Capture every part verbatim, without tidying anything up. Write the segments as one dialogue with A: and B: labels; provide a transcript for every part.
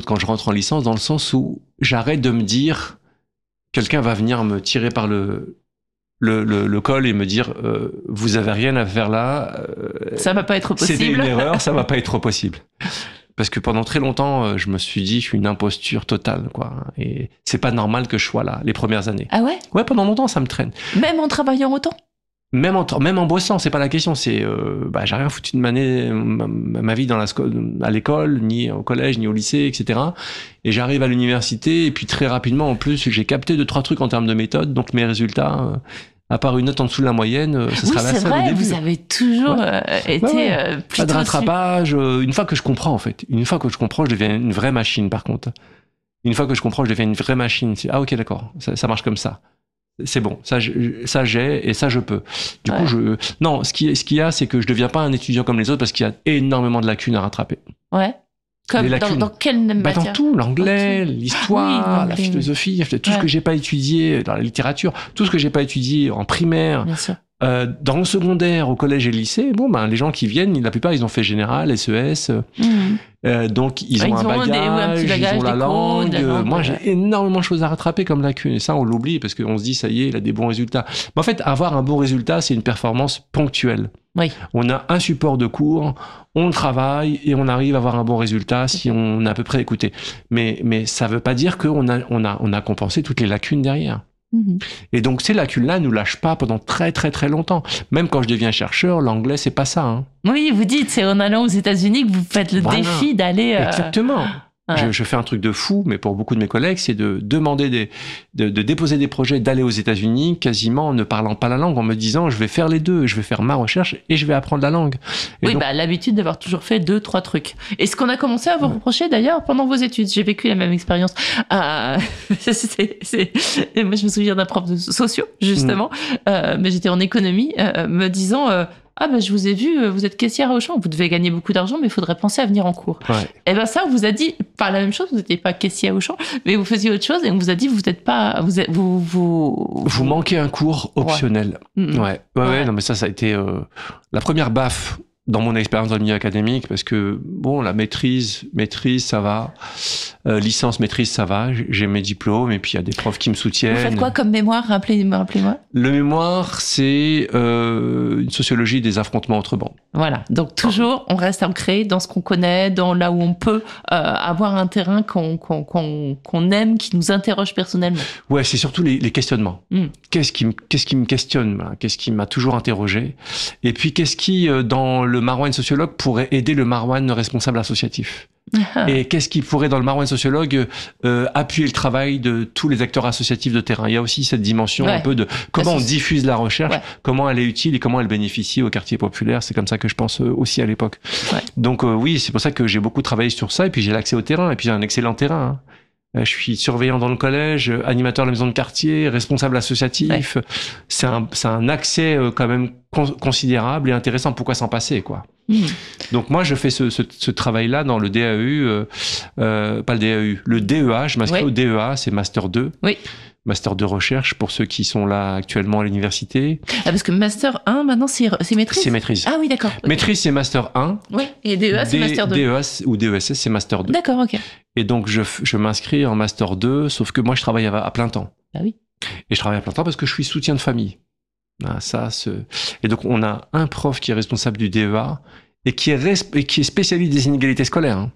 A: quand je rentre en licence, dans le sens où j'arrête de me dire quelqu'un va venir me tirer par le le, le, le col et me dire euh, vous avez rien à faire là. Euh,
B: ça va pas être possible.
A: C'était une erreur, ça va pas être possible. Parce que pendant très longtemps, je me suis dit, je suis une imposture totale, quoi. Et c'est pas normal que je sois là, les premières années.
B: Ah ouais?
A: Ouais, pendant longtemps, ça me traîne.
B: Même en travaillant autant?
A: Même en, même en bossant, c'est pas la question. C'est, euh, bah, j'ai rien foutu de ma, ma, ma vie dans la, à l'école, ni au collège, ni au lycée, et cetera. Et j'arrive à l'université, et puis très rapidement, en plus, j'ai capté deux, trois trucs en termes de méthode, donc mes résultats, euh, à part une note en dessous de la moyenne, ça
B: oui,
A: sera la
B: seule
A: au début.
B: Vous avez toujours
A: ouais.
B: euh, été
A: ouais, ouais.
B: Euh, plutôt...
A: Pas de rattrapage. Euh, une fois que je comprends, en fait. Une fois que je comprends, je deviens une vraie machine, par contre. Une fois que je comprends, je deviens une vraie machine. Ah, ok, d'accord. Ça, ça marche comme ça. C'est bon. Ça, je, ça j'ai et ça, je peux. Du ouais. coup, je... Non, ce qu'il ce qu'il y a, c'est que je deviens pas un étudiant comme les autres parce qu'il y a énormément de lacunes à rattraper.
B: Ouais. Comme dans, dans quelle matière?
A: Bah, dans tout, l'anglais, okay. l'histoire, oui, la philosophie, tout ouais. ce que j'ai pas étudié dans la littérature, tout ce que j'ai pas étudié en primaire.
B: Bien sûr.
A: Euh, dans le secondaire, au collège et lycée, bon, ben, les gens qui viennent, la plupart, ils ont fait général, S E S, mmh. euh, donc ils, ils ont un bagage, des, un petit bagage, ils ont la langue. Codes, langue. Moi, ouais. j'ai énormément de choses à rattraper comme lacune, et ça, on l'oublie parce qu'on se dit, ça y est, il a des bons résultats. Mais en fait, avoir un bon résultat, c'est une performance ponctuelle.
B: Oui.
A: On a un support de cours, on travaille et on arrive à avoir un bon résultat si on a à peu près écouté. Mais, mais ça veut pas dire qu'on a, on a, on a compensé toutes les lacunes derrière. Mmh. Et donc ces lacunes-là ne nous lâchent pas pendant très très très longtemps. Même quand je deviens chercheur, l'anglais c'est pas ça. Hein.
B: Oui, vous dites c'est en allant aux États-Unis que vous faites le voilà. défi d'aller. Euh...
A: Exactement. Ouais. Je, je fais un truc de fou, mais pour beaucoup de mes collègues, c'est de demander des, de, de déposer des projets, d'aller aux États-Unis, quasiment en ne parlant pas la langue, en me disant je vais faire les deux, je vais faire ma recherche et je vais apprendre la langue. Et
B: oui,
A: donc...
B: bah l'habitude d'avoir toujours fait deux, trois trucs. Et ce qu'on a commencé à vous ouais. reprocher d'ailleurs pendant vos études, j'ai vécu la même expérience. Euh, c'est, c'est, c'est... Moi, je me souviens d'un prof de sociaux justement, mmh. euh, mais j'étais en économie, euh, me disant. Euh, Ah ben je vous ai vu, vous êtes caissière à Auchan, vous devez gagner beaucoup d'argent, mais il faudrait penser à venir en cours.
A: Ouais.
B: Et ben ça, on vous a dit pas la même chose, vous n'étiez pas caissier à Auchan, mais vous faisiez autre chose et on vous a dit vous n'êtes pas, vous êtes, vous, vous
A: vous manquez un cours optionnel. Ouais,
B: mmh.
A: ouais, ouais, ouais, non mais ça, ça a été euh, la première baffe dans mon expérience dans le milieu académique parce que bon, la maîtrise, maîtrise, ça va, euh, licence, maîtrise, ça va, j'ai mes diplômes et puis il y a des profs qui me soutiennent.
B: Vous faites quoi comme mémoire? Rappelez-moi. Rappelez-moi.
A: Le mémoire, c'est euh, une sociologie des affrontements entre bandes.
B: Voilà, donc toujours, on reste ancré dans ce qu'on connaît, dans là où on peut euh, avoir un terrain qu'on, qu'on, qu'on, qu'on aime, qui nous interroge personnellement.
A: Ouais, c'est surtout les, les questionnements. Mm. Qu'est-ce qui, qu'est-ce qui me questionne là? Qu'est-ce qui m'a toujours interrogé? Et puis, qu'est-ce qui, euh, dans le Marouane sociologue, pourrait aider le Marouane responsable associatif? Et qu'est-ce qui pourrait, dans le Marouane sociologue, euh, appuyer le travail de tous les acteurs associatifs de terrain? Il y a aussi cette dimension ouais. un peu de comment on diffuse la recherche, ouais. comment elle est utile et comment elle bénéficie au quartier populaire. C'est comme ça que je pense aussi à l'époque. Ouais. Donc euh, oui, c'est pour ça que j'ai beaucoup travaillé sur ça et puis j'ai l'accès au terrain et puis j'ai un excellent terrain. Hein. Je suis surveillant dans le collège, animateur de la maison de quartier, responsable associatif. Ouais. C'est un, c'est un accès quand même considérable et intéressant. Pourquoi s'en passer, quoi? Mmh. Donc moi, je fais ce, ce, ce travail-là dans le D A U, euh, euh, pas le D A U, le D E A. Je m'inscris oui. au D E A, c'est Master deux.
B: Oui.
A: Master de recherche pour ceux qui sont là actuellement à l'université.
B: Ah, parce que Master un, maintenant, c'est, c'est maîtrise?
A: C'est maîtrise.
B: Ah oui, d'accord. Okay.
A: Maîtrise, c'est Master un.
B: Oui, et D E A, c'est
A: D-
B: Master deux.
A: D E A ou D E S S, c'est Master deux.
B: D'accord, ok.
A: Et donc, je, je m'inscris en Master deux, sauf que moi, je travaille à, à plein temps.
B: Ah oui.
A: Et je travaille à plein temps parce que je suis soutien de famille. Ah, ça, ce... Et donc, on a un prof qui est responsable du D E A et qui est, resp- et qui est spécialiste des inégalités scolaires. Hein.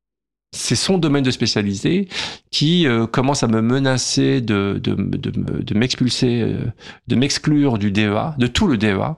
A: C'est son domaine de spécialité qui euh, commence à me menacer de, de, de, de, de m'expulser, euh, de m'exclure du D E A, de tout le D E A,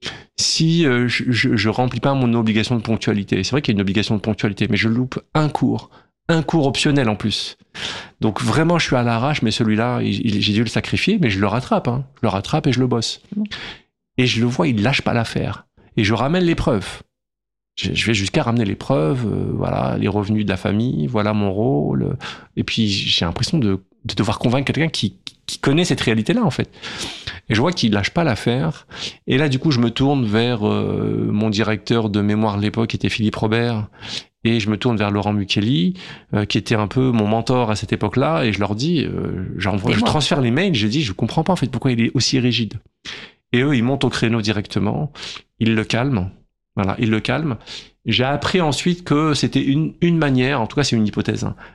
A: si euh, je, je, je remplis pas mon obligation de ponctualité. C'est vrai qu'il y a une obligation de ponctualité, mais je loupe un cours, un cours optionnel en plus. Donc vraiment, je suis à l'arrache, mais celui-là, il, il, j'ai dû le sacrifier, mais je le rattrape. Hein. Je le rattrape et je le bosse. Et je le vois, il lâche pas l'affaire. Et je ramène les preuves. Je vais jusqu'à ramener les preuves, euh, voilà, les revenus de la famille, voilà mon rôle. Et puis, j'ai l'impression de, de devoir convaincre quelqu'un qui, qui connaît cette réalité-là, en fait. Et je vois qu'il lâche pas l'affaire. Et là, du coup, je me tourne vers euh, mon directeur de mémoire de l'époque, qui était Philippe Robert. Et je me tourne vers Laurent Mukeli, euh, qui était un peu mon mentor à cette époque-là. Et je leur dis, euh, j'envoie, je transfère les mails, je dis, je comprends pas, en fait, pourquoi il est aussi rigide. Et eux, ils montent au créneau directement, ils le calment. Voilà, il le calme. J'ai appris ensuite que c'était une, une manière, en tout cas c'est une hypothèse, hein,